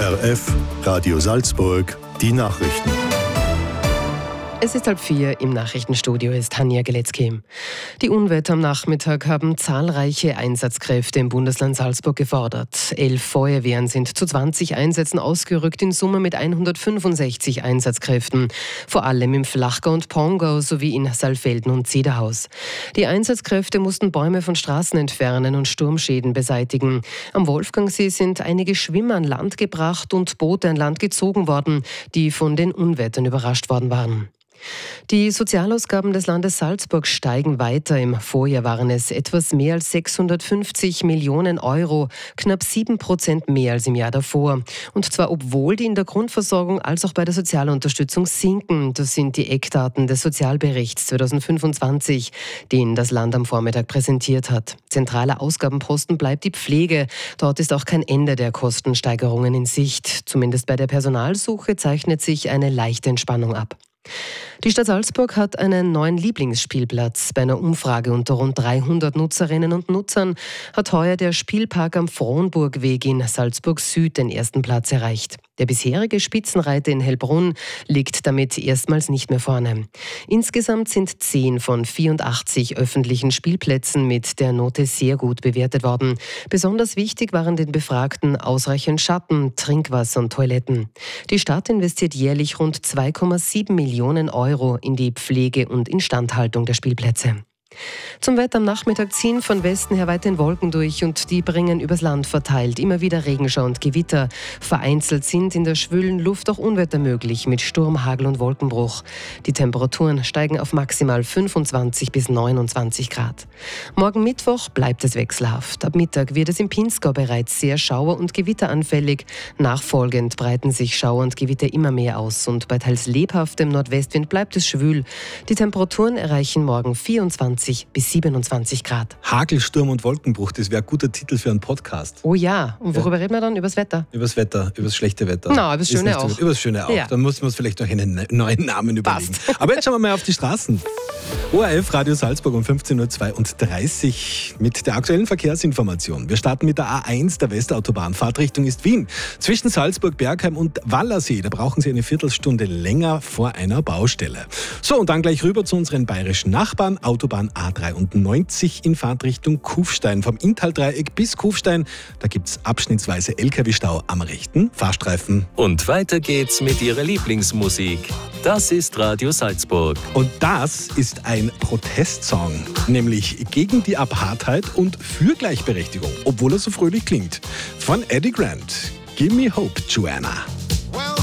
ORF Radio Salzburg, die Nachrichten. Es ist 3:30, im Nachrichtenstudio ist Tanja Geletzky. Die Unwetter am Nachmittag haben zahlreiche Einsatzkräfte im Bundesland Salzburg gefordert. 11 Feuerwehren sind zu 20 Einsätzen ausgerückt, in Summe mit 165 Einsatzkräften. Vor allem im Flachgau und Pongau sowie in Saalfelden und Zederhaus. Die Einsatzkräfte mussten Bäume von Straßen entfernen und Sturmschäden beseitigen. Am Wolfgangsee sind einige Schwimmer an Land gebracht und Boote an Land gezogen worden, die von den Unwettern überrascht worden waren. Die Sozialausgaben des Landes Salzburg steigen weiter. Im Vorjahr waren es etwas mehr als 650 Millionen Euro, knapp 7% mehr als im Jahr davor. Und zwar obwohl die in der Grundversorgung als auch bei der Sozialunterstützung sinken. Das sind die Eckdaten des Sozialberichts 2025, den das Land am Vormittag präsentiert hat. Zentraler Ausgabenposten bleibt die Pflege. Dort ist auch kein Ende der Kostensteigerungen in Sicht. Zumindest bei der Personalsuche zeichnet sich eine leichte Entspannung ab. Die Stadt Salzburg hat einen neuen Lieblingsspielplatz. Bei einer Umfrage unter rund 300 Nutzerinnen und Nutzern hat heuer der Spielpark am Frohnburgweg in Salzburg Süd den ersten Platz erreicht. Der bisherige Spitzenreiter in Hellbrunn liegt damit erstmals nicht mehr vorne. Insgesamt sind 10 von 84 öffentlichen Spielplätzen mit der Note sehr gut bewertet worden. Besonders wichtig waren den Befragten ausreichend Schatten, Trinkwasser und Toiletten. Die Stadt investiert jährlich rund 2,7 Millionen Euro in die Pflege und Instandhaltung der Spielplätze. Zum Wetter am Nachmittag ziehen von Westen her weiterhin Wolken durch und die bringen übers Land verteilt immer wieder Regenschauer und Gewitter. Vereinzelt sind in der schwülen Luft auch Unwetter möglich mit Sturm, Hagel und Wolkenbruch. Die Temperaturen steigen auf maximal 25 bis 29 Grad. Morgen Mittwoch bleibt es wechselhaft. Ab Mittag wird es im Pinzgau bereits sehr schauer- und gewitteranfällig. Nachfolgend breiten sich Schauer und Gewitter immer mehr aus und bei teils lebhaftem Nordwestwind bleibt es schwül. Die Temperaturen erreichen morgen 24 bis 27 Grad. Hagel, Sturm und Wolkenbruch, das wäre ein guter Titel für einen Podcast. Oh ja, und worüber reden wir dann? Übers Wetter? Übers Wetter, übers schlechte Wetter. Na, übers Schöne auch. So übers Schöne auch. Ja. Dann muss man uns vielleicht noch einen neuen Namen überlegen. Passt. Aber jetzt schauen wir mal auf die Straßen. ORF Radio Salzburg um 15:32 Uhr mit der aktuellen Verkehrsinformation. Wir starten mit der A1 der Westautobahn. Fahrtrichtung ist Wien. Zwischen Salzburg, Bergheim und Wallersee, da brauchen Sie eine Viertelstunde länger vor einer Baustelle. So, und dann gleich rüber zu unseren bayerischen Nachbarn. Autobahn A93 in Fahrtrichtung Kufstein. Vom Inntal-Dreieck bis Kufstein, da gibt es abschnittsweise LKW-Stau am rechten Fahrstreifen. Und weiter geht's mit Ihrer Lieblingsmusik. Das ist Radio Salzburg. Und das ist ein Protestsong, nämlich gegen die Apartheid und für Gleichberechtigung, obwohl er so fröhlich klingt. Von Eddie Grant. Give me hope, Joanna.